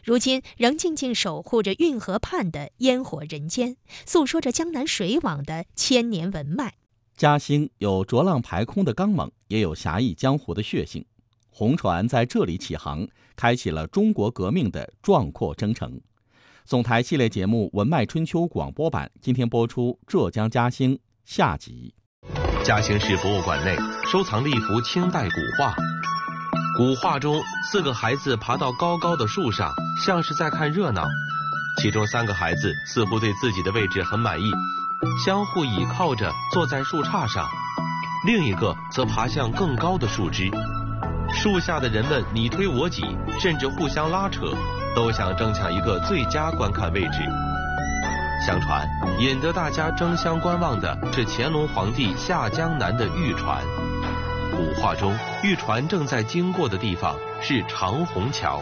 如今仍静静守护着运河畔的烟火人间，诉说着江南水网的千年文脉。 嘉兴有浊浪排空的刚猛，也有侠义江湖的血性。红船在这里起航，开启了中国革命的壮阔征程。总台系列节目《文脉春秋》广播版今天播出浙江嘉兴下集。 嘉兴市博物馆内收藏了一幅清代古画，古画中4个孩子爬到高高的树上，像是在看热闹。其中3个孩子似乎对自己的位置很满意，相互倚靠着坐在树杈上，另一个则爬向更高的树枝。树下的人们你推我挤，甚至互相拉扯，都想争抢一个最佳观看位置。相传引得大家争相观望的是乾隆皇帝下江南的御船。古画中御船正在经过的地方是长虹桥。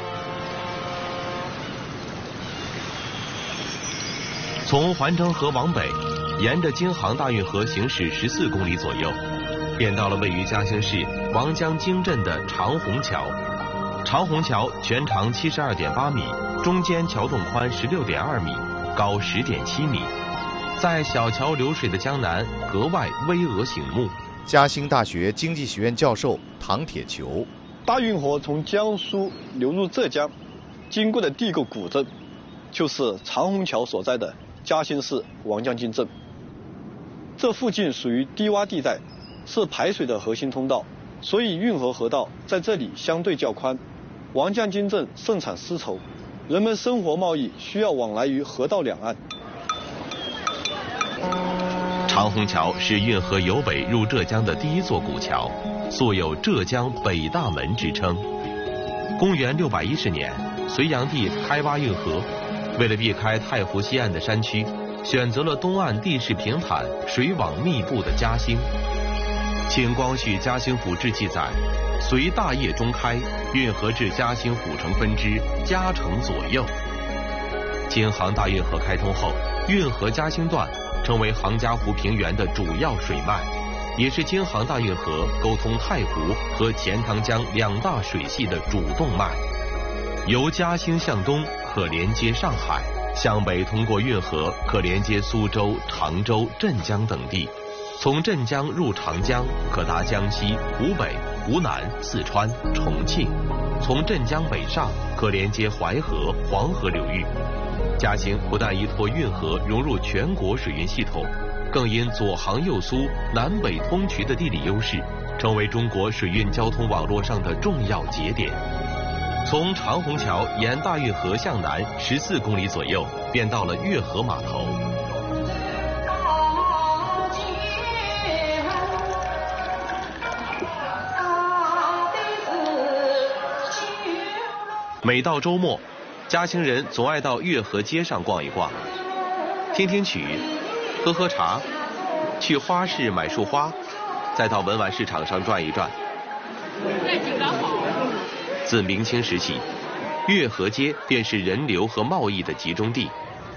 从环城河往北，沿着京杭大运河行驶14公里左右，便到了位于嘉兴市王江泾镇的长虹桥。长虹桥全长72.8米，中间桥洞宽16.2米，高10.7米，在小桥流水的江南格外巍峨醒目。 嘉兴大学经济学院教授唐铁球： 大运河从江苏流入浙江，经过的第一个古镇就是长虹桥所在的嘉兴市王江泾镇。这附近属于低洼地带，是排水的核心通道，所以运河河道在这里相对较宽。王江泾镇盛产丝绸，人们生活贸易需要往来于河道两岸。 长虹桥是运河由北入浙江的第一座古桥，素有浙江北大门之称。公元610年，隋炀帝开挖运河，为了避开太湖西岸的山区，选择了东岸地势平坦、水网密布的嘉兴。清光绪嘉兴府志记载，隋大业中开，运河至嘉兴府城分支嘉城左右。京杭大运河开通后，运河嘉兴段成为杭嘉湖平原的主要水脉，也是京杭大运河沟通太湖和钱塘江2大水系的主动脉。由嘉兴向东可连接上海，向北通过运河可连接苏州、常州、镇江等地。从镇江入长江可达江西、湖北、湖南、四川、重庆；从镇江北上可连接淮河、黄河流域。嘉兴不但依托运河融入全国水运系统，更因左航右苏、南北通衢的地理优势，成为中国水运交通网络上的重要节点。从长虹桥沿大运河向南14公里左右，便到了月河码头。每到周末，嘉兴人总爱到月河街上逛一逛，听听曲，喝喝茶，去花市买束花，再到文玩市场上转一转。自明清时起，月河街便是人流和贸易的集中地。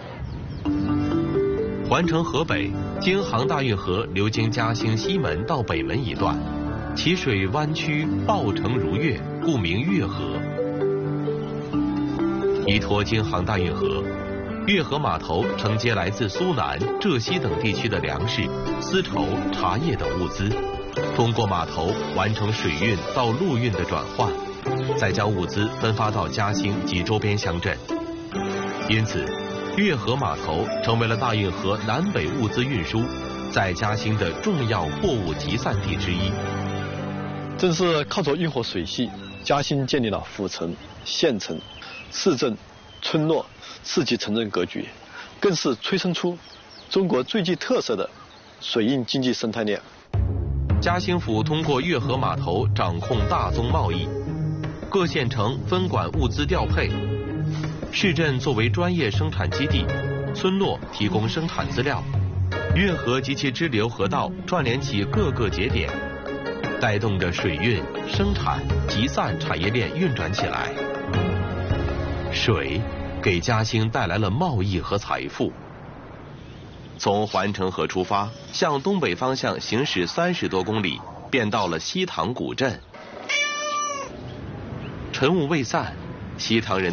环城河北，京杭大运河流经嘉兴西门到北门一段，其水弯曲，抱成如月，故名月河。依托京杭大运河，月河码头承接来自苏南、浙西等地区的粮食、丝绸、茶叶等物资，通过码头完成水运到陆运的转换，再将物资分发到嘉兴及周边乡镇。因此，月河码头成为了大运河南北物资运输在嘉兴的重要货物集散地之一。 正是靠着运河水系，嘉兴建立了府城、县城、市镇、村落4级城镇格局，更是催生出中国最具特色的水运经济生态链。 嘉兴府通过月河码头掌控大宗贸易，各县城分管物资调配，市镇作为专业生产基地，村落提供生产资料，运河及其支流河道串联起各个节点，带动着水运、生产、集散产业链运转起来。水给嘉兴带来了贸易和财富。从环城河出发，向东北方向行驶30多公里，便到了西塘古镇。晨雾未散，西塘人